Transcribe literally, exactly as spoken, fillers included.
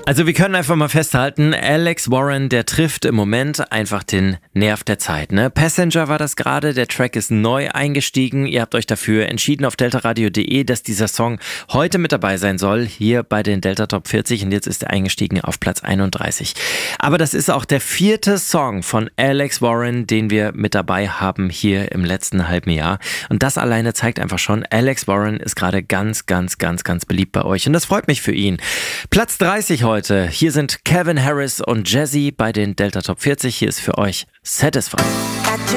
Also wir können einfach mal festhalten, Alex Warren, der trifft im Moment einfach den Nerv der Zeit. Ne? Passenger war das gerade, der Track ist neu eingestiegen. Ihr habt euch dafür entschieden auf delta radio punkt de, dass dieser Song heute mit dabei sein soll, hier bei den Delta Top vierzig, und jetzt ist er eingestiegen auf Platz einunddreißig. Aber das ist auch der vierte Song von Alex Warren, den wir mit dabei haben hier im letzten halben Jahr. Und das alleine zeigt einfach schon, Alex Warren ist gerade ganz, ganz, ganz, ganz beliebt bei euch. Und das freut mich für ihn. Platz dreißig heute. Heute. Hier sind Calvin Harris und Jazzy bei den Delta Top vierzig. Hier ist für euch Satisfied.